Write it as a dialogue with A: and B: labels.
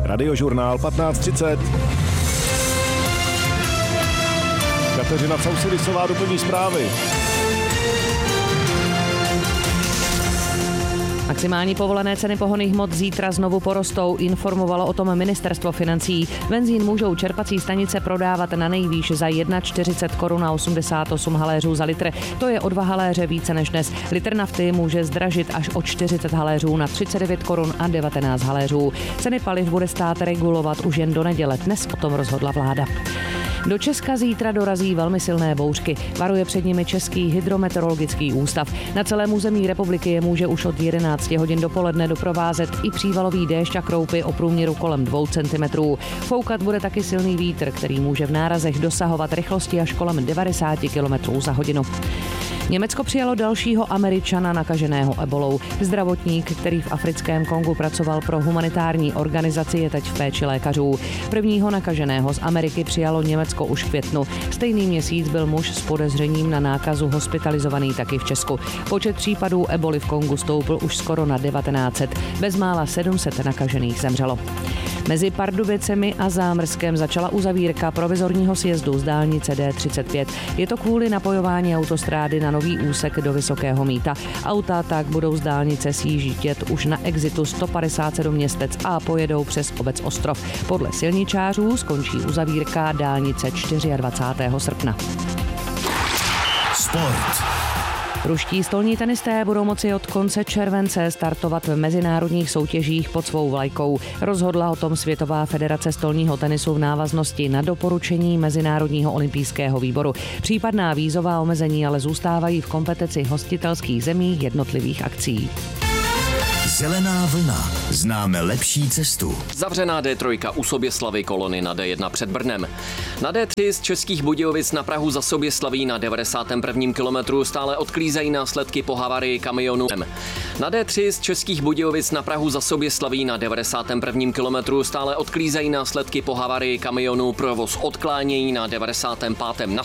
A: Radiožurnál 15:30. Kateřina Causilisová doplní zprávy.
B: Maximální povolené ceny pohonných hmot zítra znovu porostou, informovalo o tom ministerstvo financí. Benzín můžou čerpací stanice prodávat na nejvýš za 41 korun a 88 haléřů za litr. To je o 2 haléře více než dnes. Litr nafty může zdražit až o 40 haléřů na 39 korun a 19 haléřů. Ceny paliv bude stát regulovat už jen do neděle. Dnes o tom rozhodla vláda. Do Česka zítra dorazí velmi silné bouřky. Varuje před nimi Český hydrometeorologický ústav. Na celém území republiky je může už od 11 hodin dopoledne doprovázet i přívalový déšť a kroupy o průměru kolem 2 cm. Foukat bude taky silný vítr, který může v nárazech dosahovat rychlosti až kolem 90 km za hodinu. Německo přijalo dalšího Američana nakaženého ebolou. Zdravotník, který v africkém Kongu pracoval pro humanitární organizaci, je teď v péči lékařů. Prvního nakaženého z Ameriky přijalo Německo už v květnu. Stejný měsíc byl muž s podezřením na nákazu hospitalizovaný taky v Česku. Počet případů eboli v Kongu stoupl už skoro na 1900. Bezmála 700 nakažených zemřelo. Mezi Pardubicemi a Zámrskem začala uzavírka provizorního sjezdu z dálnice D35. Je to kvůli napojování autostrády na nový úsek do Vysokého Mýta. Auta tak budou z dálnice sjíždět už na exitu 157 Městec a pojedou přes obec Ostrov. Podle silničářů skončí uzavírka dálnice 24. srpna.
C: Sport.
B: Ruští stolní tenisté budou moci od konce července startovat v mezinárodních soutěžích pod svou vlajkou. Rozhodla o tom Světová federace stolního tenisu v návaznosti na doporučení Mezinárodního olympijského výboru. Případná vízová omezení ale zůstávají v kompetenci hostitelských zemí jednotlivých akcí.
C: Zelená vlna. Známe lepší cestu.
D: Zavřená D3 u Soběslavy, kolony na D1 před Brnem. Na D3 z Českých Budějovic na Prahu za Soběslaví na 91. kilometru stále odklízejí následky po havárii kamionu. Na D3 z Českých Budějovic na Prahu za Soběslaví na 91. kilometru stále odklízejí následky po havárii kamionu, provoz odklánějí na 95. na